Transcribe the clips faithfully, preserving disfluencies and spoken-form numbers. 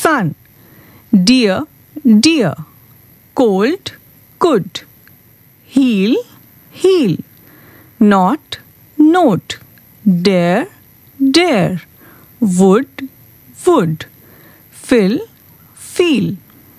sun. Dear, dear. Cold, could. Heel, heel. Not, note. Dare, dare. Would, would. Fill, feel.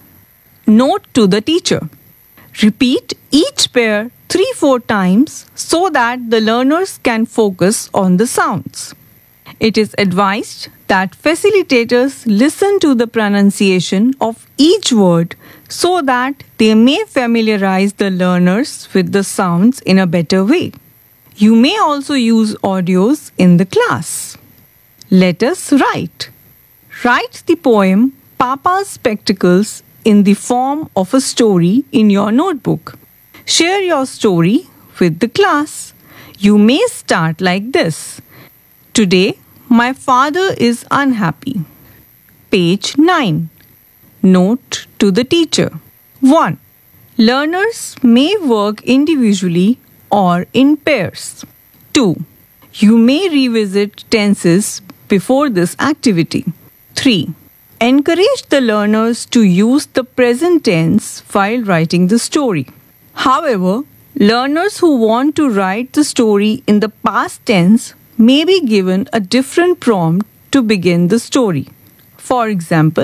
Note to the teacher. Repeat each pair three four times so that the learners can focus on the sounds. It is advised that facilitators listen to the pronunciation of each word so that they may familiarize the learners with the sounds in a better way. You may also use audios in the class. Let us write. Write the poem Papa's Spectacles in the form of a story in your notebook. Share your story with the class. You may start like this. Today, my father is unhappy. Page nine. Note to the teacher. one. Learners may work individually or in pairs. two. You may revisit tenses before this activity. three. Encourage the learners to use the present tense while writing the story. However, learners who want to write the story in the past tense may be given a different prompt to begin the story. For example,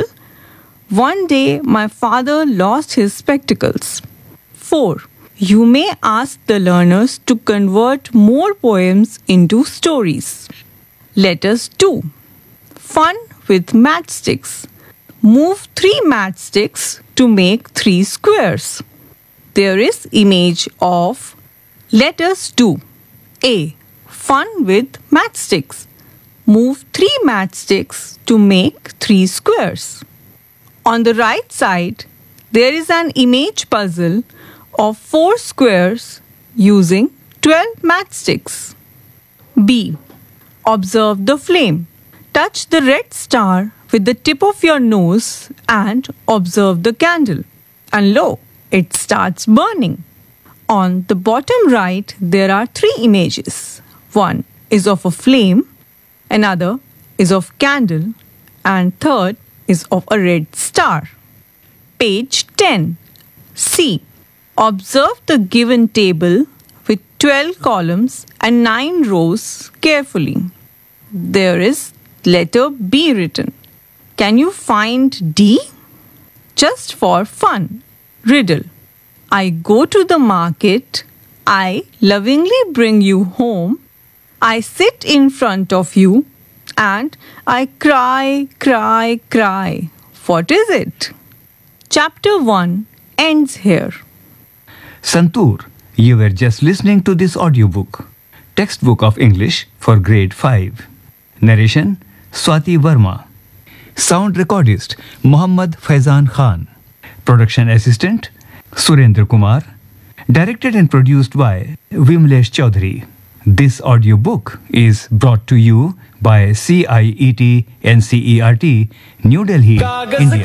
one day my father lost his spectacles. four. You may ask the learners to convert more poems into stories. Let us do. Fun with matchsticks. Move three matchsticks to make three squares. There is image of let us do. A. Fun with matchsticks. Move three matchsticks to make three squares. On the right side, there is an image puzzle of four squares using twelve matchsticks. B. Observe the flame. Touch the red star with the tip of your nose and observe the candle. And lo, it starts burning. On the bottom right, there are three images. One is of a flame, another is of candle, and third is of a red star. Page ten. C. Observe the given table with twelve columns and nine rows carefully. There is letter B written. Can you find D? Just for fun. Riddle. I go to the market. I lovingly bring you home. I sit in front of you and I cry, cry, cry. What is it? Chapter one ends here. Santur, you were just listening to this audiobook. Textbook of English for grade five. Narration Swati Verma. Sound recordist Muhammad Faizan Khan. Production assistant Surendra Kumar. Directed and produced by Vimlesh Chaudhary. This audiobook is brought to you by C I E T N C E R T, New Delhi, India.